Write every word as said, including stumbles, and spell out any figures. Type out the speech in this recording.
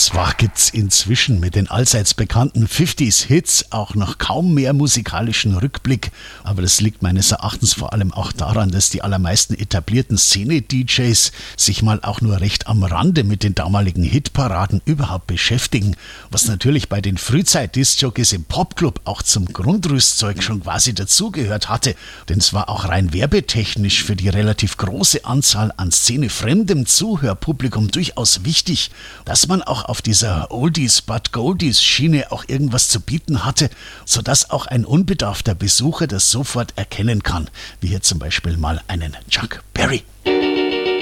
Zwar gibt's inzwischen mit den allseits bekannten fünfziger-Hits auch noch kaum mehr musikalischen Rückblick, aber das liegt meines Erachtens vor allem auch daran, dass die allermeisten etablierten Szene-D Js sich mal auch nur recht am Rande mit den damaligen Hitparaden überhaupt beschäftigen, was natürlich bei den Frühzeit-Disc-Jockeys im Popclub auch zum Grundrüstzeug schon quasi dazugehört hatte, denn es war auch rein werbetechnisch für die relativ große Anzahl an szenefremdem Zuhörpublikum durchaus wichtig, dass man auch auf dieser Oldies-but-Goldies-Schiene auch irgendwas zu bieten hatte, sodass auch ein unbedarfter Besucher das sofort erkennen kann, wie hier zum Beispiel mal einen Chuck Berry.